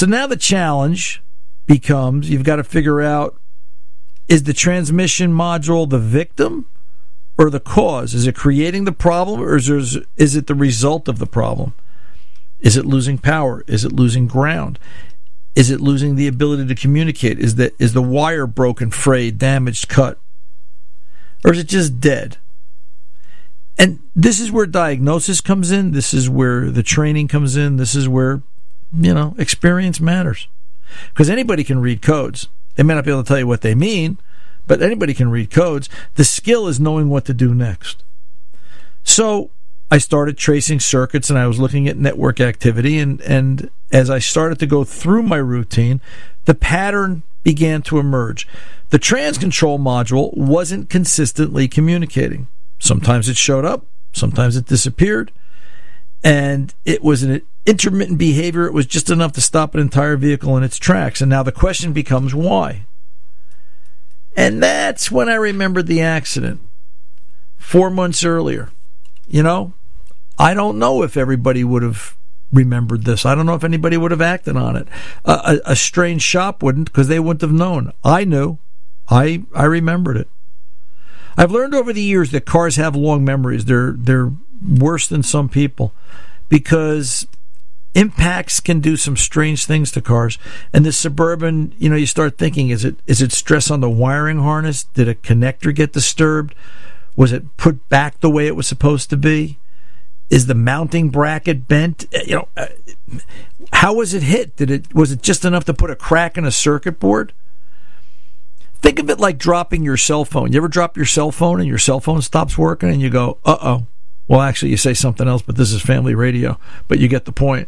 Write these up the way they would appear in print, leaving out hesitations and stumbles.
So now the challenge becomes, you've got to figure out, is the transmission module the victim or the cause? Is it creating the problem, or is it the result of the problem? Is it losing power? Is it losing ground? Is it losing the ability to communicate? Is the wire broken, frayed, damaged, cut? Or is it just dead? And this is where diagnosis comes in. This is where the training comes in. This is where, experience matters. Because anybody can read codes. They may not be able to tell you what they mean, but anybody can read codes. The skill is knowing what to do next. So I started tracing circuits, and I was looking at network activity, and as I started to go through my routine, the pattern began to emerge. The TransControl module wasn't consistently communicating. Sometimes it showed up, sometimes it disappeared, and it was an intermittent behavior. It was just enough to stop an entire vehicle in its tracks. And now the question becomes, why? And that's when I remembered the accident 4 months earlier. I don't know if everybody would have remembered this. I don't know if anybody would have acted on it. A strange shop wouldn't, because they wouldn't have known. I knew. I remembered it. I've learned over the years that cars have long memories. They're worse than some people, because impacts can do some strange things to cars. And the Suburban, you start thinking, is it stress on the wiring harness? Did a connector get disturbed? Was it put back the way it was supposed to be? Is the mounting bracket bent? How was it hit? Was it just enough to put a crack in a circuit board? Think of it like dropping your cell phone. You ever drop your cell phone and your cell phone stops working and you go, uh-oh. Well, actually, you say something else, but this is family radio. But you get the point.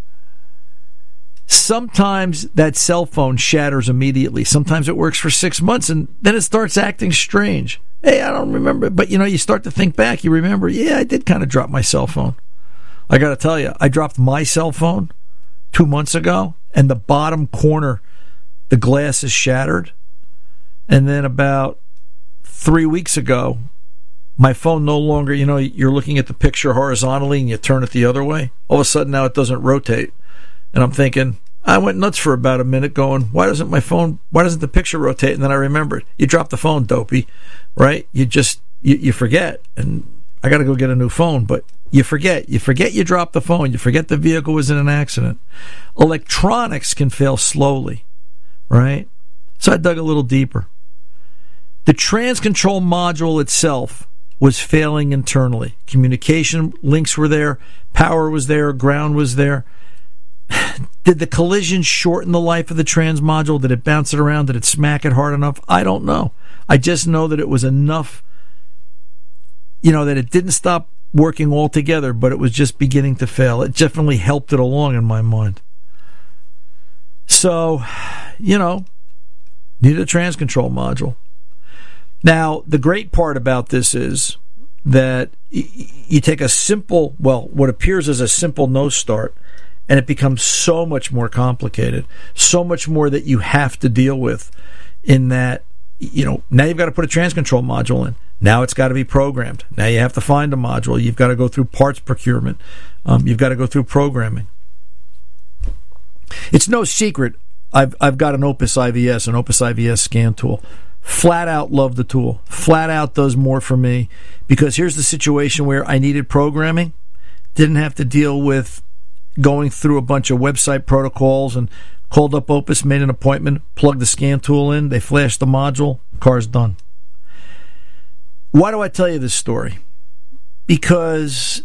Sometimes that cell phone shatters immediately. Sometimes it works for 6 months, and then it starts acting strange. Hey, I don't remember. But, you start to think back. You remember, I did kind of drop my cell phone. I got to tell you, I dropped my cell phone 2 months ago, and the bottom corner, the glass is shattered. And then about 3 weeks ago, my phone no longer, you're looking at the picture horizontally and you turn it the other way. All of a sudden now it doesn't rotate. And I'm thinking, I went nuts for about a minute going, why doesn't the picture rotate? And then I remembered, you dropped the phone, dopey, right? You forget. And I got to go get a new phone, but you forget you dropped the phone. You forget the vehicle was in an accident. Electronics can fail slowly, right? So I dug a little deeper. The TransControl module itself was failing internally. Communication links were there, power was there, ground was there. Did the collision shorten the life of the trans module? Did it bounce it around? Did it smack it hard enough? I don't know. I just know that it was enough, that it didn't stop working altogether, but it was just beginning to fail. It definitely helped it along in my mind. So, needed a TransControl module. Now, the great part about this is that you take a simple, what appears as a simple no start, and it becomes so much more complicated, so much more that you have to deal with, in that, now you've got to put a TransControl module in. Now it's got to be programmed. Now you have to find a module. You've got to go through parts procurement. You've got to go through programming. It's no secret I've got an Opus IVS scan tool. Flat out love the tool. Flat out does more for me, because here's the situation where I needed programming. Didn't have to deal with going through a bunch of website protocols, and called up Opus, made an appointment, plugged the scan tool in, they flashed the module, car's done. Why do I tell you this story? Because,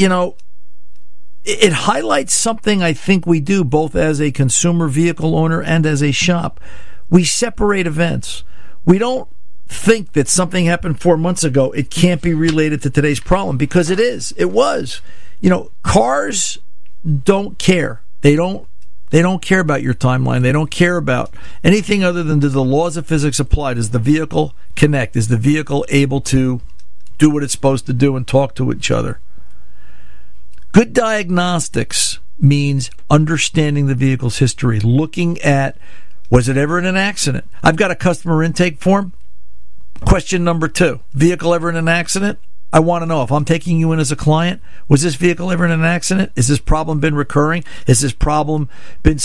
it highlights something I think we do both as a consumer vehicle owner and as a shop. We separate events. We don't think that something happened 4 months ago, it can't be related to today's problem, because it is. It was. Cars don't care. They don't care about your timeline. They don't care about anything other than, do the laws of physics apply? Does the vehicle connect? Is the vehicle able to do what it's supposed to do and talk to each other? Good diagnostics means understanding the vehicle's history, looking at, was it ever in an accident? I've got a customer intake form. Question number 2, vehicle ever in an accident? I want to know, if I'm taking you in as a client, was this vehicle ever in an accident? Has this problem been recurring? Has this problem been